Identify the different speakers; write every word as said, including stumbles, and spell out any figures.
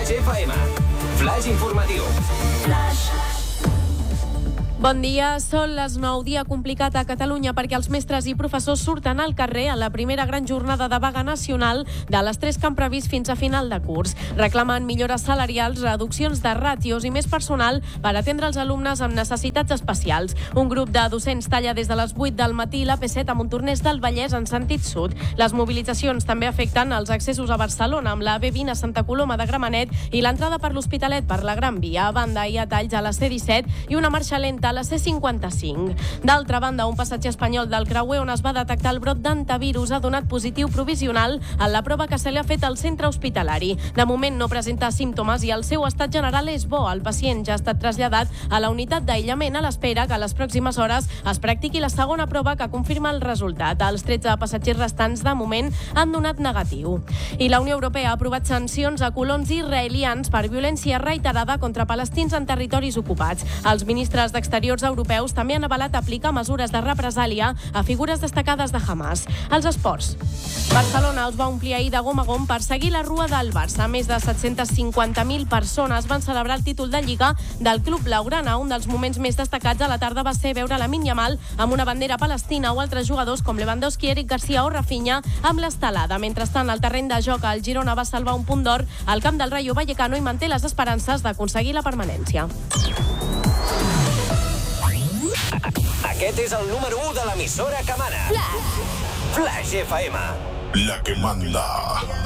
Speaker 1: Flash F M. Flash informatiu. Flash.
Speaker 2: Bon dia, són les nou, dia complicat a Catalunya perquè els mestres i professors surten al carrer a la primera gran jornada de vaga nacional de les tres que han previst fins a final de curs. Reclamen millores salarials, reduccions de ràtios i més personal per atendre els alumnes amb necessitats especials. Un grup de docents talla des de les vuit del matí la P set a Montornès del Vallès en sentit sud. Les mobilitzacions també afecten els accessos a Barcelona amb la B vint a Santa Coloma de Gramenet i l'entrada per l'Hospitalet per la Gran Via. A banda, hi ha talls a la C disset i una marxa lenta a la C cinquanta-cinc. D'altra banda, un passatger espanyol del creuer on es va detectar el brot d'antivirus ha donat positiu provisional en la prova que se li ha fet al centre hospitalari. De moment no presenta símptomes i el seu estat general és bo. El pacient ja ha estat traslladat a la unitat d'aïllament a l'espera que a les pròximes hores es practiqui la segona prova que confirma el resultat. Els tretze passatgers restants de moment han donat negatiu. I la Unió Europea ha aprovat sancions a colons israelians per violència reiterada contra palestins en territoris ocupats. Els ministres d'Exteriors europeus també han avalat aplicar mesures de represàlia a figures destacades de Hamas. Els esports. Barcelona els va omplir ahir de gom a gom per seguir la rua del Barça. Més de set-cents cinquanta mil persones van celebrar el títol de Lliga del club blaugrana. Un dels moments més destacats a la tarda va ser veure Lamine Yamal amb una bandera palestina o altres jugadors com Lewandowski, Eric Garcia o Rafinha amb l'estelada. Mentrestant, al terreny de joc, el Girona va salvar un punt d'or al camp del Rayo Vallecano i manté les esperances d'aconseguir la permanència.
Speaker 1: Aquest és el número u de l'emissora que mana. Flash. Flash F M.
Speaker 3: La que manda.